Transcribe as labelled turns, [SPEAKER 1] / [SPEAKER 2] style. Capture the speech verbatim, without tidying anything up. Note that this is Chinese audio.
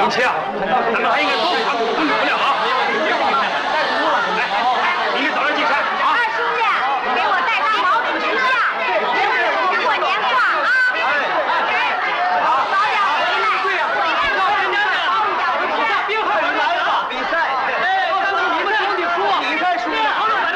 [SPEAKER 1] 放弃啊！咱们还应该多